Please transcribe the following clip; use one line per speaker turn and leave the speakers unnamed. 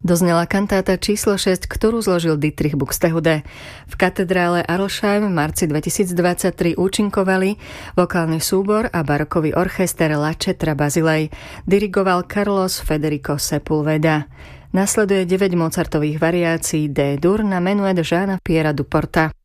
Doznela kantáta číslo 6, ktorú zložil Dietrich Buxtehude. V katedrále Arlesheim v marci 2023 účinkovali vokálny súbor a barokový orchester La Cetra Basilej. Dirigoval Carlos Federico Sepulveda. Nasleduje 9 Mozartových variácií D-dur na menuet Jeana Pierra Duporta.